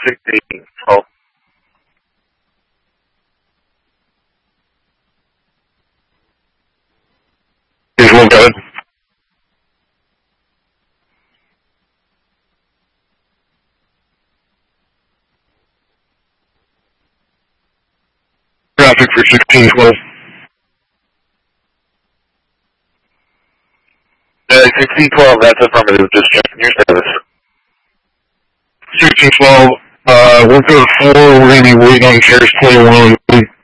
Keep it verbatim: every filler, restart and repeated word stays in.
sixteen twelve. Visual, go ahead. Traffic for sixteen twelve. Uh, sixteen twelve, that's affirmative. Just checking your status. sixteen twelve, uh, one code four, we're going to be waiting on Sheriff's twenty-one.